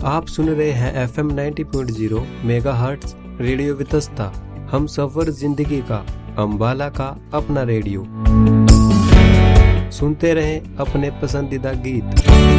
आप सुन रहे हैं FM 90.0 मेगाहर्ट्ज रेडियो वितस्ता। हम सफर जिंदगी का, अम्बाला का अपना रेडियो। सुनते रहें अपने पसंदीदा गीत।